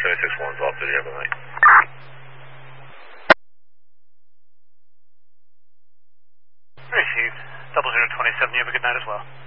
761's off to the other night. Received. 0027, you have a good night as well.